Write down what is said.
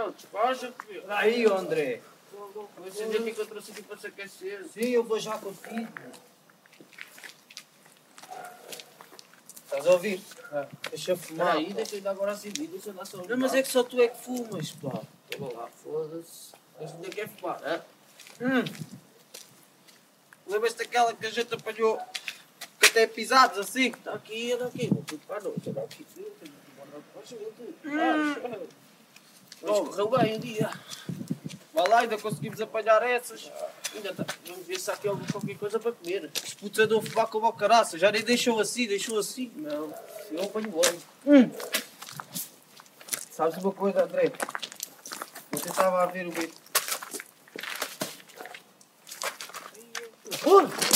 Então, despacha, filho. Aí, André. Vou acender aqui que eu trouxe aqui para se aquecer. Sim, eu vou já contigo. Estás a ouvir? Deixa eu fumar. Aí, deixa eu dar agora acendido, deixa eu dar só um. Não, mas é que só tu é que fumas, pá. Vamos lá, foda-se. Este ainda quer fumar, é? Lembras-te daquela que a gente apanhou que até pisados assim? Está aqui, anda aqui. Vou tudo para a noite. Anda aqui, filho. Tenho que guardar para chegar tudo. Mas correu bem o dia. Vá lá, ainda conseguimos apanhar essas. Ainda está. Vamos ver se há aqui qualquer coisa para comer. Os putos andam a fumar como ao caraça. Já nem deixou assim. Não, eu apanho logo. Sabes uma coisa, André? Você estava a ver o bico.